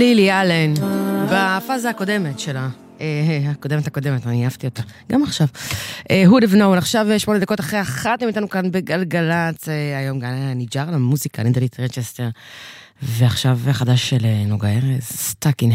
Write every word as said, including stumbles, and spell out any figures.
לילי אלן, בפאזה הקודמת שלה, הקודמת הקודמת, אני אהבתי אותה, גם עכשיו. Who'd have known, עכשיו שמונה דקות אחרי אחת, הם איתנו כאן בגלגלת, היום גם אני ג'ר למוזיקה, נדלית רצ'סטר, ועכשיו החדש של נוגה ארז, Stuck in